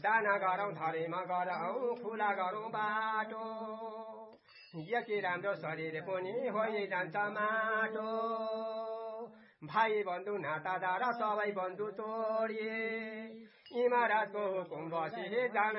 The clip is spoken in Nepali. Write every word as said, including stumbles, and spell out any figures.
दाना गरौँ धरीमा गरौँ खुला गरौँ बाटो यति राम्रो शरीर पनि होइ जान्छ माटो भाइ बन्धु नातादार सबै बन्धु तोडिए इमराजको हुकुम बसी जान